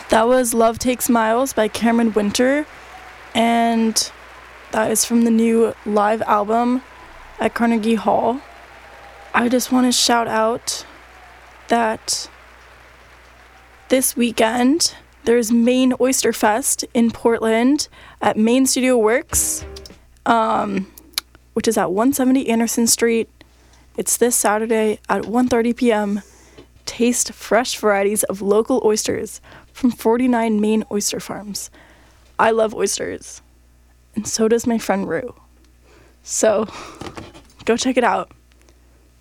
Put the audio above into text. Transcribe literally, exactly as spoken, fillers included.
That was Love Takes Miles by Cameron Winter, and that is from the new live album at Carnegie Hall. I just want to shout out that this weekend there's Maine Oyster Fest in Portland at Maine Studio Works, um, which is at one seventy Anderson Street. It's this Saturday at one thirty p.m. Taste fresh varieties of local oysters from forty-nine Maine oyster farms. I love oysters, and so does my friend Rue. So, go check it out.